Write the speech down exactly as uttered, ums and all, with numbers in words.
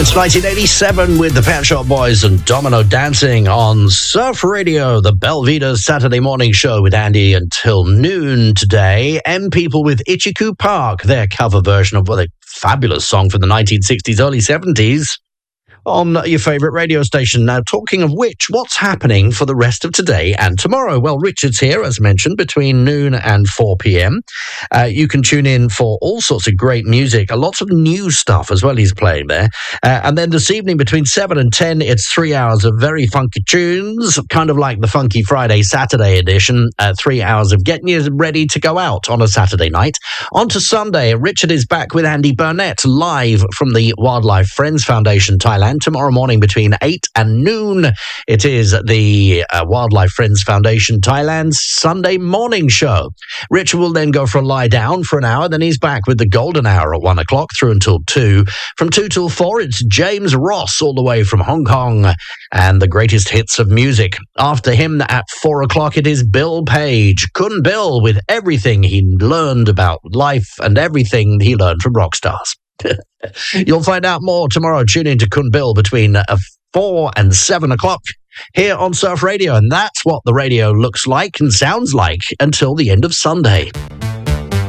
It's nineteen eighty-seven with the Pet Shop Boys and Domino Dancing on Surf Radio, the Belvedere Saturday morning show with Andy until noon today. M People with Ichiku Park, their cover version of what a fabulous song from the nineteen sixties, early seventies. On your favourite radio station. Now, talking of which, what's happening for the rest of today and tomorrow? Well, Richard's here, as mentioned, between noon and four p.m. Uh, you can tune in for all sorts of great music, a lot of new stuff as well he's playing there. Uh, and then this evening, between seven and ten, it's three hours of very funky tunes, kind of like the Funky Friday Saturday edition, uh, three hours of getting you ready to go out on a Saturday night. On to Sunday, Richard is back with Andy Burnett, live from the Wildlife Friends Foundation, Thailand. Tomorrow morning between eight and noon, it is the uh, Wildlife Friends Foundation Thailand's Sunday morning show. Richard will then go for a lie down for an hour, then he's back with the golden hour at one o'clock through until two. From two till four, it's James Ross all the way from Hong Kong and the greatest hits of music. After him at four o'clock, it is Bill Page, Kun Bill, with everything he learned about life and everything he learned from rock stars. You'll find out more tomorrow. Tune in to Kun Bill between uh, four and seven o'clock here on Surf Radio. And that's what the radio looks like and sounds like until the end of Sunday.